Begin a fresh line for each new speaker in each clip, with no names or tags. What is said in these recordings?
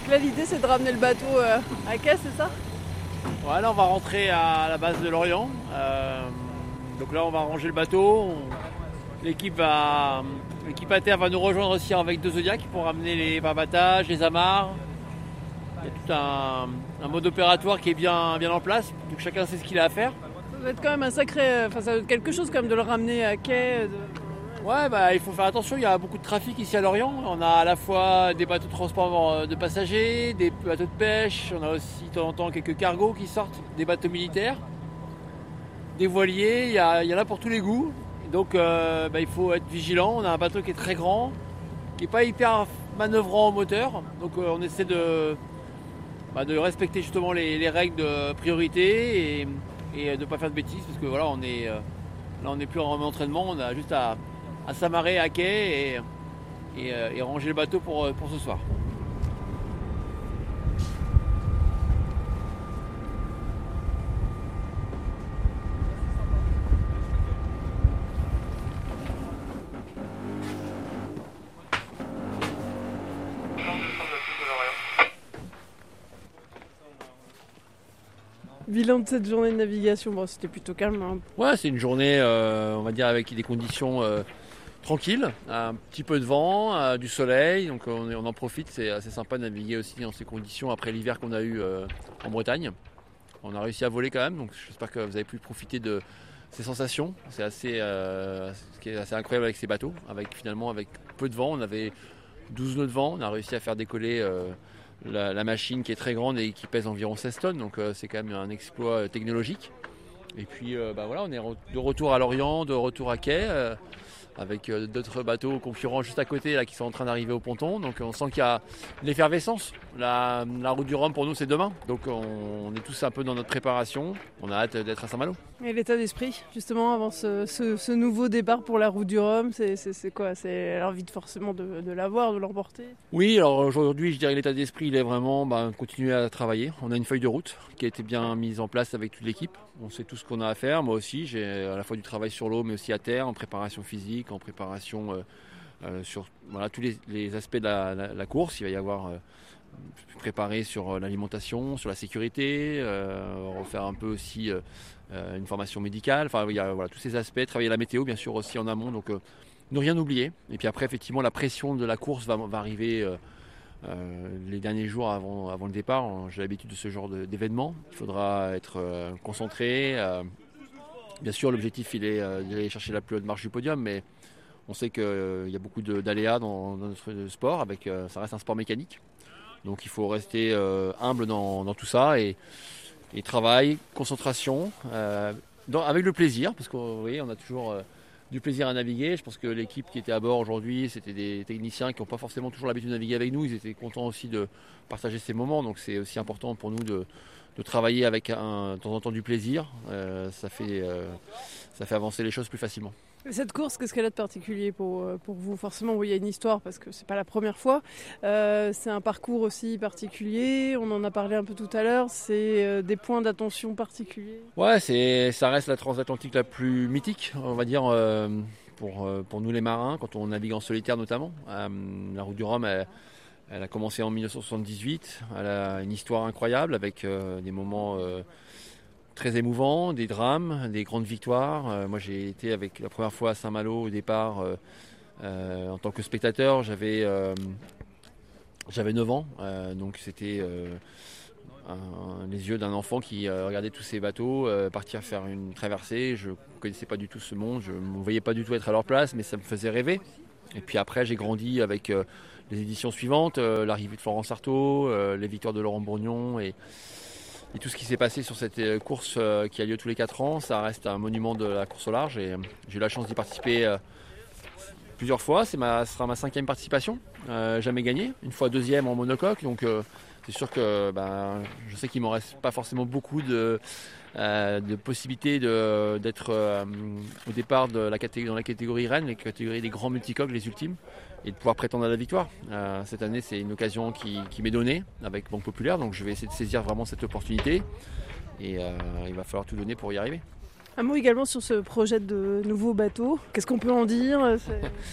là, l'idée, c'est de ramener le bateau à quai, c'est ça?
Ouais, là, on va rentrer à la base de Lorient. Donc là, on va ranger le bateau. L'équipe à terre va nous rejoindre aussi avec 2 Zodiacs pour ramener les barbatages, les amarres. Il y a tout un mode opératoire qui est bien en place. Donc chacun sait ce qu'il a à faire.
Ça doit être quand même un sacré... Enfin, ça doit être quelque chose quand même de le ramener à quai.
Ouais, il faut faire attention, il y a beaucoup de trafic ici à Lorient. On a à la fois des bateaux de transport de passagers, des bateaux de pêche, on a aussi de temps en temps quelques cargos qui sortent, des bateaux militaires, des voiliers, il y en a pour tous les goûts. Donc il faut être vigilant, on a un bateau qui est très grand, qui n'est pas hyper manœuvrant au moteur. Donc on essaie de respecter justement les règles de priorité et de ne pas faire de bêtises parce que voilà, on n'est plus en entraînement, on a juste à s'amarrer à quai et ranger le bateau pour ce soir.
Bilan de cette journée de navigation, bon, c'était plutôt calme. Hein.
Ouais, c'est une journée, on va dire, avec des conditions tranquilles, un petit peu de vent, du soleil, donc on en profite, c'est assez sympa de naviguer aussi dans ces conditions après l'hiver qu'on a eu en Bretagne. On a réussi à voler quand même, donc j'espère que vous avez pu profiter de ces sensations. C'est assez, ce qui est assez incroyable avec ces bateaux, avec peu de vent, on avait 12 nœuds de vent, on a réussi à faire décoller la machine qui est très grande et qui pèse environ 16 tonnes, donc c'est quand même un exploit technologique. Et puis voilà, on est de retour à Lorient, de retour à quai, avec d'autres bateaux concurrents juste à côté là, qui sont en train d'arriver au ponton. Donc on sent qu'il y a l'effervescence. La route du Rhum pour nous c'est demain. Donc on est tous un peu dans notre préparation. On a hâte d'être à Saint-Malo.
Et l'état d'esprit, justement, avant ce nouveau départ pour la route du Rhum, c'est quoi? C'est l'envie forcément de l'avoir, de l'emporter?
Oui, alors aujourd'hui je dirais que l'état d'esprit il est vraiment continuer à travailler. On a une feuille de route qui a été bien mise en place avec toute l'équipe. On sait tout ce qu'on a à faire. Moi aussi j'ai à la fois du travail sur l'eau mais aussi à terre, en préparation physique, en préparation sur tous les aspects de la course. Il va y avoir préparer sur l'alimentation, sur la sécurité, refaire un peu aussi une formation médicale. Enfin, il y a tous ces aspects. Travailler la météo bien sûr aussi en amont. Donc ne rien oublier. Et puis après effectivement la pression de la course va arriver les derniers jours avant le départ. J'ai l'habitude de ce genre d'événement. Il faudra être concentré. Bien sûr, l'objectif il est d'aller chercher la plus haute marche du podium, mais on sait qu'il y a beaucoup d'aléas dans notre sport. Ça reste un sport mécanique, donc il faut rester humble dans tout ça et travail, concentration, avec le plaisir, parce qu'on on a toujours du plaisir à naviguer. Je pense que l'équipe qui était à bord aujourd'hui, c'était des techniciens qui n'ont pas forcément toujours l'habitude de naviguer avec nous. Ils étaient contents aussi de partager ces moments, donc c'est aussi important pour nous de travailler avec de temps en temps du plaisir. Ça fait avancer les choses plus facilement.
Et cette course, qu'est-ce qu'elle a de particulier pour vous? Forcément, il y a une histoire parce que c'est pas la première fois. C'est un parcours aussi particulier. On en a parlé un peu tout à l'heure. C'est des points d'attention particuliers.
Ouais, ça reste la transatlantique la plus mythique, on va dire, pour nous les marins, quand on navigue en solitaire notamment. La route du Rhum, elle a commencé en 1978. Elle a une histoire incroyable avec des moments très émouvants, des drames, des grandes victoires. Moi, j'ai été avec la première fois à Saint-Malo au départ en tant que spectateur. J'avais 9 ans, donc c'était les yeux d'un enfant qui regardait tous ces bateaux partir faire une traversée. Je ne connaissais pas du tout ce monde, je ne me voyais pas du tout être à leur place, mais ça me faisait rêver. Et puis après, j'ai grandi avec les éditions suivantes, l'arrivée de Florence Artaud, les victoires de Laurent Bourgnon et tout ce qui s'est passé sur cette course qui a lieu tous les 4 ans. Ça reste un monument de la course au large et j'ai eu la chance d'y participer plusieurs fois. Ce sera ma 5e participation, jamais gagné, une fois 2e en monocoque. Donc c'est sûr que je sais qu'il ne m'en reste pas forcément beaucoup de possibilités d'être au départ dans la catégorie reine, la catégorie des grands multicoques, les ultimes, et de pouvoir prétendre à la victoire. Cette année, c'est une occasion qui m'est donnée avec Banque Populaire, donc je vais essayer de saisir vraiment cette opportunité et il va falloir tout donner pour y arriver.
Un mot également sur ce projet de nouveau bateau. Qu'est-ce qu'on peut en dire?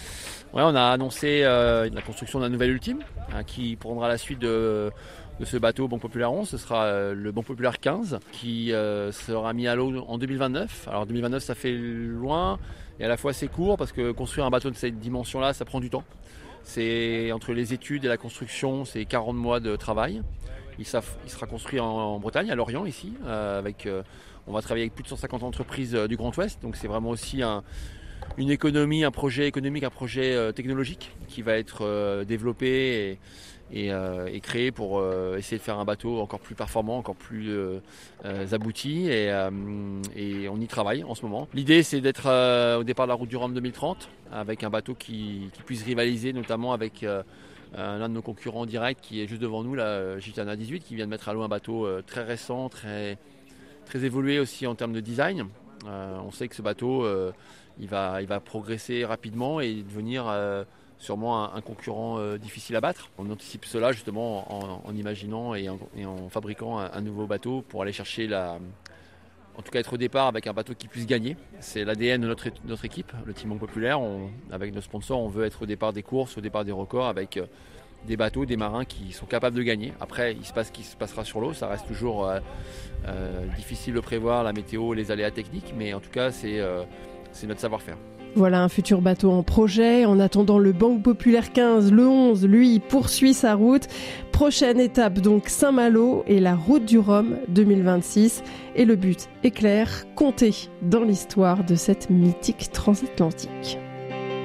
Ouais, on a annoncé la construction d'un nouvel Ultime qui prendra la suite de ce bateau Banque Populaire 11. Ce sera le Banque Populaire 15 qui sera mis à l'eau en 2029. Alors 2029 ça fait loin et à la fois c'est court parce que construire un bateau de cette dimension-là ça prend du temps. C'est entre les études et la construction, c'est 40 mois de travail. Il sera construit en Bretagne, à Lorient ici. On va travailler avec plus de 150 entreprises du Grand Ouest. Donc c'est vraiment aussi une économie, un projet économique, un projet technologique qui va être développé et créé pour essayer de faire un bateau encore plus performant, encore plus abouti. Et on y travaille en ce moment. L'idée c'est d'être au départ de la route du Rhum 2030 avec un bateau qui puisse rivaliser notamment avec l'un de nos concurrents directs qui est juste devant nous, la Gitana 18, qui vient de mettre à l'eau un bateau très récent, très évolué aussi en termes de design. On sait que ce bateau, il va progresser rapidement et devenir sûrement un concurrent difficile à battre. On anticipe cela justement en imaginant et en fabriquant un nouveau bateau pour aller chercher en tout cas être au départ avec un bateau qui puisse gagner. C'est l'ADN de notre équipe, le Team Banque Populaire. Avec nos sponsors, on veut être au départ des courses, au départ des records avec des bateaux, des marins qui sont capables de gagner. Après, il se passe ce qui se passera sur l'eau. Ça reste toujours difficile de prévoir la météo, les aléas techniques, mais en tout cas, c'est notre savoir-faire.
Voilà un futur bateau en projet. En attendant, le Banque Populaire 15, le 11, lui, poursuit sa route. Prochaine étape, donc Saint-Malo et la route du Rhum 2026. Et le but est clair, compter dans l'histoire de cette mythique transatlantique.